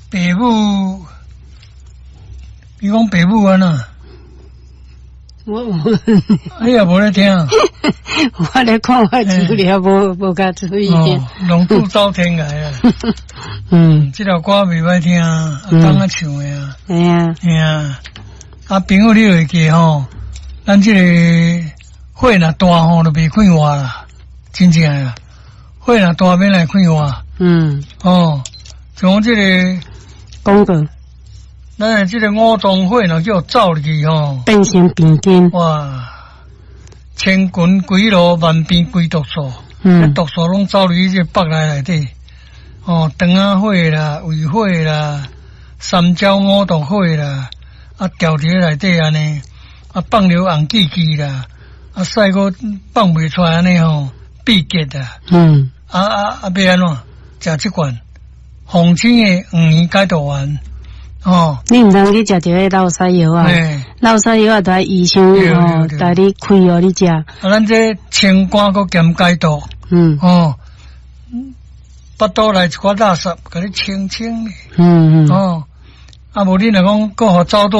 爸母，你讲爸母安怎？你也无咧听， 我咧看我资料，无甲注意听。 龙珠走天涯啊！这条歌袂歹听，当啊唱的啊。 哎呀， 哎呀，朋友你会记吼，咱这个火若大吼，就袂开活啦，真正啊，火若大免来开活。像这个讲过。 咱这个五脏火若叫走入去吼， 变成病根。 哇，千群归路，万变归毒素。毒素拢走入去这腹内底。肠仔火啦，胃火啦，三焦五毒火啦，调伫内底安尼，放流红气气啦，屎个放袂出来安尼吼，闭结啦。要安怎？食这罐红青的黄连解毒丸。 你唔通去食这个老西药啊？老西药都系医生带你开哦，你食。 咱这清肝个兼解毒。腹肚内一寡垃圾，甲你清清。无你若讲，搁互走倒。